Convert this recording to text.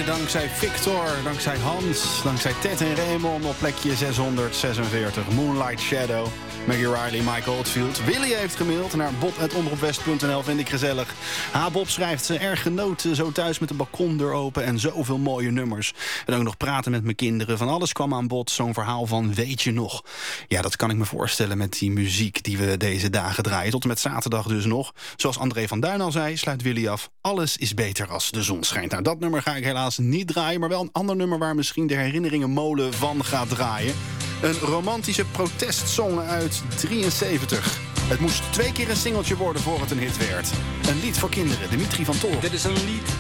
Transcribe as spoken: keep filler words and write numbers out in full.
mede dankzij Victor, dankzij Hans, dankzij Ted en Raymond op plekje zeshonderdzesenveertig. Moonlight Shadow, Maggie Riley, Mike Oldfield. Willy heeft gemaild naar bob at omroepwest punt n l, vind ik gezellig. Ha, Bob schrijft, ze erg genoten, zo thuis met de balkondeur open en zoveel mooie nummers. En ook nog praten met mijn kinderen, van alles kwam aan bod. Zo'n verhaal van weet je nog. Ja, dat kan ik me voorstellen met die muziek die we deze dagen draaien. Tot en met zaterdag dus nog. Zoals André van Duin al zei, sluit Willy af. Alles is beter als de zon schijnt. Nou, dat nummer ga ik helaas niet draaien, maar wel een ander nummer waar misschien de herinneringenmolen van gaat draaien. Een romantische protestsong uit drieënzeventig. Het moest twee keer een singeltje worden voor het een hit werd. Een lied voor kinderen, Dimitri van Toren. Dit is een lied